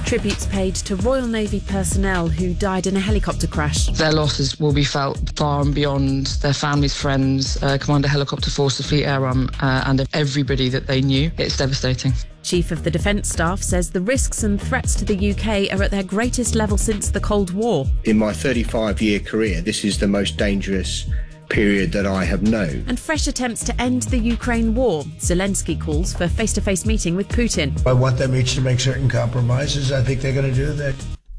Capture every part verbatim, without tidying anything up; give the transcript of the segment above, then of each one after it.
Tributes paid to Royal Navy personnel who died in a helicopter crash. Their losses will be felt far and beyond their families, friends, uh, Commander Helicopter Force, the Fleet Air Arm, uh, and everybody that they knew. It's devastating. Chief of the Defence Staff says the risks and threats to the U K are at their greatest level since the Cold War. In my thirty-five-year career, this is the most dangerous period that I have known. And fresh attempts to end the Ukraine war. Zelensky calls for face-to-face meeting with Putin. I want them each to make certain compromises. I think they're going to do that.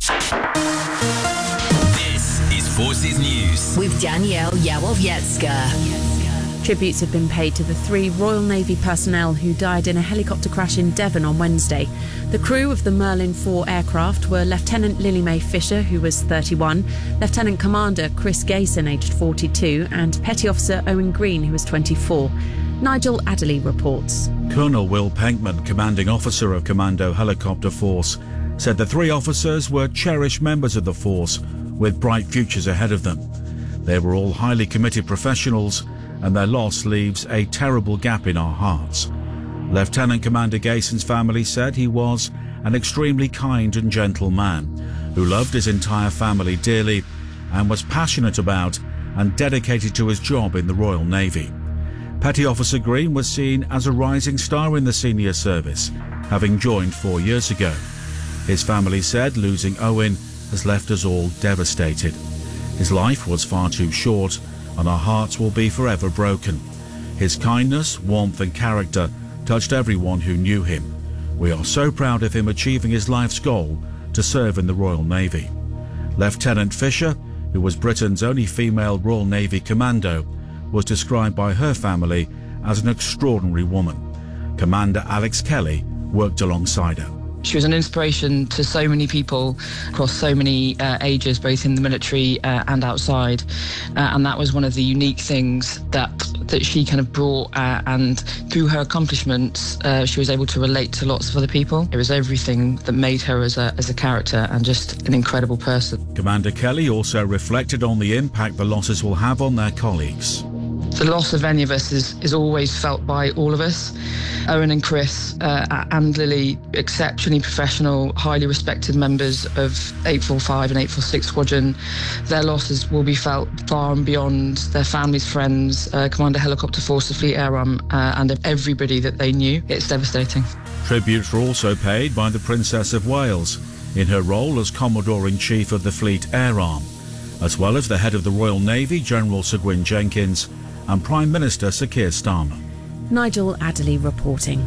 This is Forces News with Danielle Yawowiecka. Tributes have been paid to the three Royal Navy personnel who died in a helicopter crash in Devon on Wednesday. The crew of the Merlin four aircraft were Lieutenant Lily Mae Fisher, who was thirty-one, Lieutenant Commander Chris Gayson, aged forty-two, and Petty Officer Owen Green, who was twenty-four. Nigel Adderley reports. Colonel Will Penkman, commanding officer of Commando Helicopter Force, said the three officers were cherished members of the force with bright futures ahead of them. They were all highly committed professionals, and their loss leaves a terrible gap in our hearts. Lieutenant Commander Gayson's family said he was an extremely kind and gentle man who loved his entire family dearly and was passionate about and dedicated to his job in the Royal Navy. Petty Officer Green was seen as a rising star in the senior service, having joined four years ago. His family said losing Owen has left us all devastated. His life was far too short, and our hearts will be forever broken. His kindness, warmth and character touched everyone who knew him. We are so proud of him achieving his life's goal to serve in the Royal Navy. Lieutenant Fisher, who was Britain's only female Royal Navy commando, was described by her family as an extraordinary woman. Commander Alex Kelly worked alongside her. She was an inspiration to so many people across so many uh, ages, both in the military uh, and outside. Uh, and that was one of the unique things that that she kind of brought. Uh, and through her accomplishments, uh, she was able to relate to lots of other people. It was everything that made her as a, as a character and just an incredible person. Commander Kelly also reflected on the impact the losses will have on their colleagues. The loss of any of us is, is always felt by all of us. Owen and Chris uh, and Lily, exceptionally professional, highly respected members of eight forty-five and eight forty-six Squadron. Their losses will be felt far and beyond their families, friends, uh, Commander Helicopter Force, the Fleet Air Arm, uh, and everybody that they knew. It's devastating. Tributes were also paid by the Princess of Wales in her role as Commodore-in-Chief of the Fleet Air Arm, as well as the head of the Royal Navy, General Sir Gwyn Jenkins, and Prime Minister Sir Keir Starmer. Nigel Adderley reporting.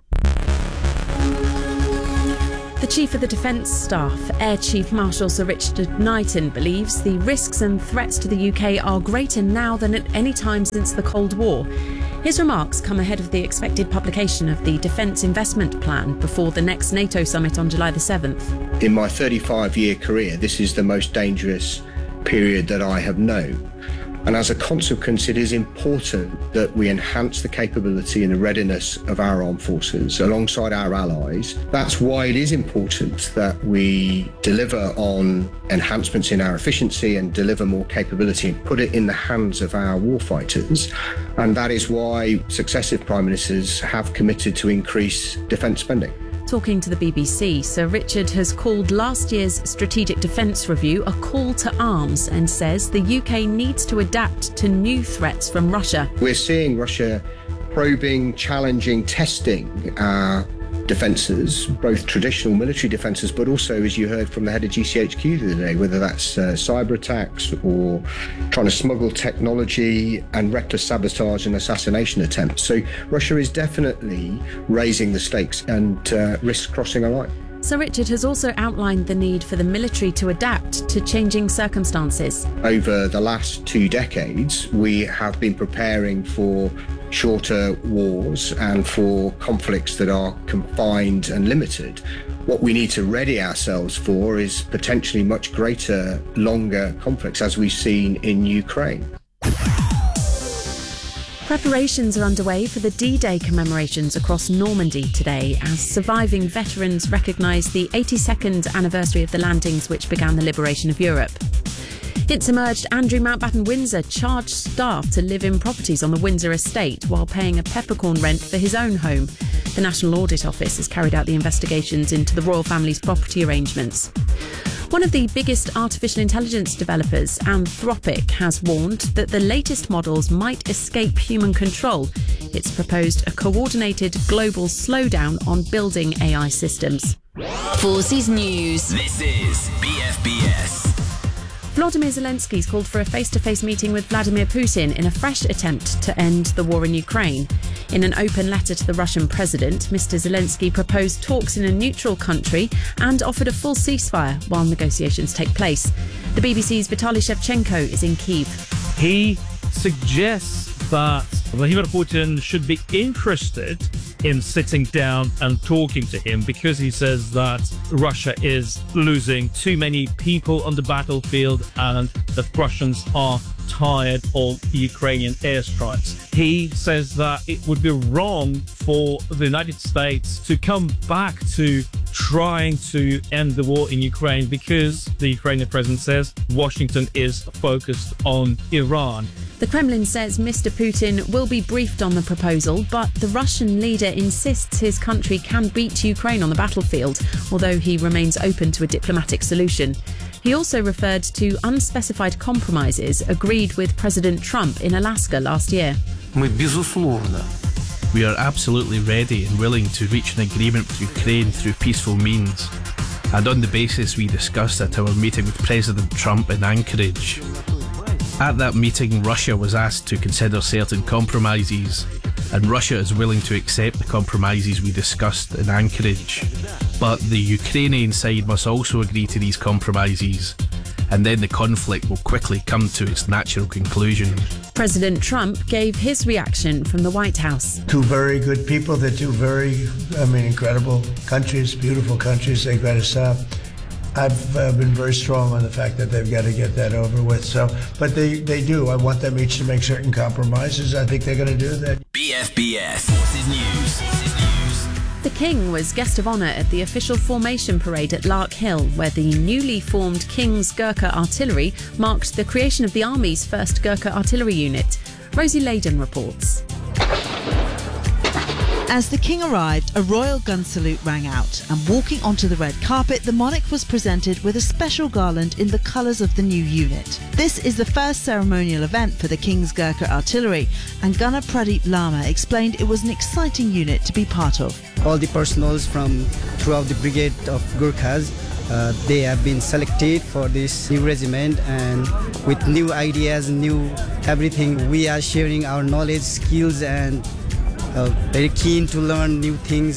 The Chief of the Defence Staff, Air Chief Marshal Sir Richard Knighton, believes the risks and threats to the U K are greater now than at any time since the Cold War. His remarks come ahead of the expected publication of the Defence Investment Plan before the next NATO summit on July the seventh. In my thirty-five-year career, this is the most dangerous period that I have known. And as a consequence, it is important that we enhance the capability and the readiness of our armed forces alongside our allies. That's why it is important that we deliver on enhancements in our efficiency and deliver more capability and put it in the hands of our warfighters. And that is why successive Prime Ministers have committed to increase defence spending. Talking to the B B C, Sir Richard has called last year's Strategic Defence Review a call to arms and says the U K needs to adapt to new threats from Russia. We're seeing Russia probing, challenging, testing our defences, both traditional military defences, but also, as you heard from the head of G C H Q the other day, whether that's uh, cyber attacks or trying to smuggle technology and reckless sabotage and assassination attempts. So Russia is definitely raising the stakes and uh, risks crossing a line. Sir Richard has also outlined the need for the military to adapt to changing circumstances. Over the last two decades, we have been preparing for shorter wars and for conflicts that are confined and limited. What we need to ready ourselves for is potentially much greater, longer conflicts, as we've seen in Ukraine. Preparations are underway for the D-Day commemorations across Normandy today as surviving veterans recognise the eighty-second anniversary of the landings which began the liberation of Europe. It's emerged Andrew Mountbatten Windsor charged staff to live in properties on the Windsor estate while paying a peppercorn rent for his own home. The National Audit Office has carried out the investigations into the royal family's property arrangements. One of the biggest artificial intelligence developers, Anthropic, has warned that the latest models might escape human control. It's proposed a coordinated global slowdown on building A I systems. Forces News. This is B F B S. Volodymyr Zelensky's called for a face-to-face meeting with Vladimir Putin in a fresh attempt to end the war in Ukraine. In an open letter to the Russian president, Mister Zelensky proposed talks in a neutral country and offered a full ceasefire while negotiations take place. The B B C's Vitaly Shevchenko is in Kyiv. He suggests that Vladimir Putin should be interested in sitting down and talking to him because he says that Russia is losing too many people on the battlefield and that Russians are tired of Ukrainian airstrikes. He says that it would be wrong for the United States to come back to trying to end the war in Ukraine because the Ukrainian president says Washington is focused on Iran. The Kremlin says Mister Putin will be briefed on the proposal, but the Russian leader insists his country can beat Ukraine on the battlefield, although he remains open to a diplomatic solution. He also referred to unspecified compromises agreed with President Trump in Alaska last year. We are absolutely ready and willing to reach an agreement with Ukraine through peaceful means, and on the basis we discussed at our meeting with President Trump in Anchorage. At that meeting, Russia was asked to consider certain compromises, and Russia is willing to accept the compromises we discussed in Anchorage. But the Ukrainian side must also agree to these compromises, and then the conflict will quickly come to its natural conclusion. President Trump gave his reaction from the White House. Two very good people, they're two very, I mean, incredible countries, beautiful countries. They've got to stop. I've uh, been very strong on the fact that they've got to get that over with. So, but they, they do. I want them each to make certain compromises. I think they're going to do that. B F B S Forces News. Forces News. The King was guest of honour at the official formation parade at Lark Hill, where the newly formed King's Gurkha Artillery marked the creation of the Army's first Gurkha artillery unit. Rosie Layden reports. As the King arrived, a royal gun salute rang out, and walking onto the red carpet, the monarch was presented with a special garland in the colours of the new unit. This is the first ceremonial event for the King's Gurkha Artillery, and Gunner Pradeep Lama explained it was an exciting unit to be part of. All the personals from throughout the brigade of Gurkhas, uh, they have been selected for this new regiment, and with new ideas, new everything, we are sharing our knowledge, skills, and Uh, very keen to learn new things.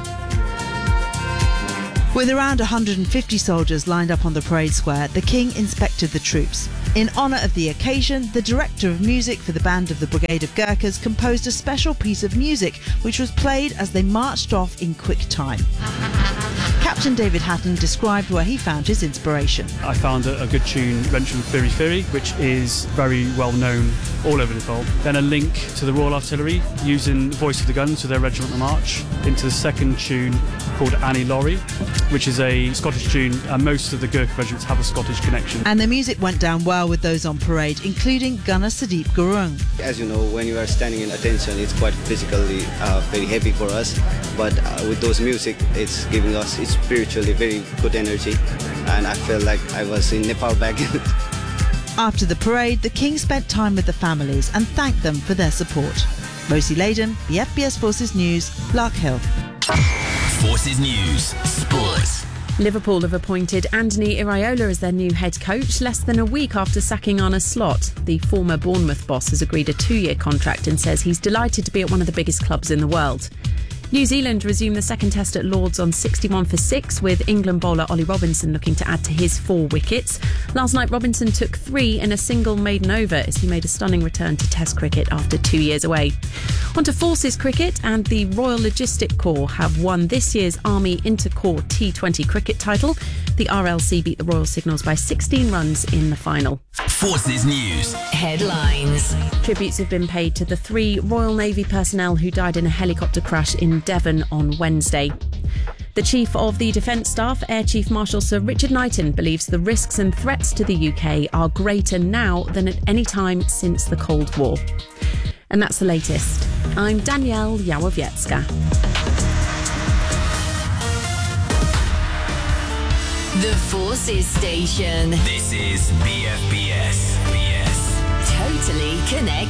With around one hundred fifty soldiers lined up on the parade square, the King inspected the troops. In honour of the occasion, the director of music for the band of the Brigade of Gurkhas composed a special piece of music which was played as they marched off in quick time. Captain David Hatton described where he found his inspiration. I found a, a good tune, Wrench from Firi Firi, which is very well known all over the world. Then a link to the Royal Artillery using Voice of the Guns to their regimental march, into the second tune called Annie Laurie, which is a Scottish tune, and most of the Gurkha regiments have a Scottish connection. And the music went down well with those on parade, including Gunner Sadeep Gurung. As you know, when you are standing in attention, it's quite physically uh, very heavy for us, but uh, with those music, it's giving us it's spiritually very good energy, and I felt like I was in Nepal back. After the parade, the King spent time with the families and thanked them for their support. Rosie Layden, the F B S Forces News, Lark Hill. Forces News. Sports. Liverpool have appointed Anthony Iraola as their new head coach less than a week after sacking Arne Slot. The former Bournemouth boss has agreed a two-year contract and says he's delighted to be at one of the biggest clubs in the world. New Zealand resumed the second test at Lords on sixty-one for six, with England bowler Ollie Robinson looking to add to his four wickets. Last night, Robinson took three in a single maiden over as he made a stunning return to Test cricket after two years away. On to Forces cricket, and the Royal Logistic Corps have won this year's Army Inter-Corps T twenty cricket title. The R L C beat the Royal Signals by sixteen runs in the final. Forces News. Headlines. Tributes have been paid to the three Royal Navy personnel who died in a helicopter crash in Devon on Wednesday. The Chief of the Defence Staff, Air Chief Marshal Sir Richard Knighton, believes the risks and threats to the U K are greater now than at any time since the Cold War. And that's the latest. I'm Danielle Yawowiecka. The Forces Station. This is B F B S. B S. Totally connected.